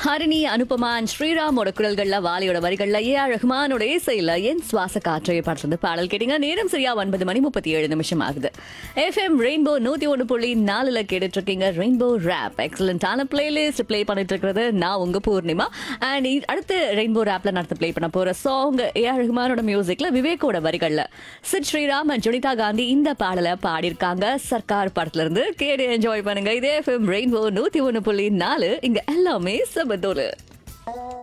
Harini, Anupama and ஸ்ரீராமோட குரல்கள்ல, வாலியோட வரிகள்ல, A.R.. ரஹ்மானோட இசையில என் சுவாச காற்றை படத்துல பாடல் கேட்டீங்க. நேரம் சரியா 9:37 ஆகுது. FM ரெயின்போ 101.4 கேட்டுட்டு இருக்கீங்க. ரெயின்போ ரேப் எக்ஸலண்டான பிளேலிஸ்ட் பிளே பண்ணிட்டு இருக்கிறது நான் உங்க பூர்ணிமா. அண்ட் அடுத்து ரெயின்போ ரேப்ல நடத்த பிளே பண்ண போற சாங் ஏ.ஆர். ரஹ்மானோட மியூசிக்ல விவேக்கோட வரிகள்ல சித் ஸ்ரீராம் அண்ட் ஜுனிதா காந்தி இந்த பாடலை பாடியிருக்காங்க. சர்க்கார் படத்துல இருந்து கேட்டு என்ஜாய் பண்ணுங்க. இதே FM ரெயின்போ 101.4 இங்க எல்லாமே சபதோலு.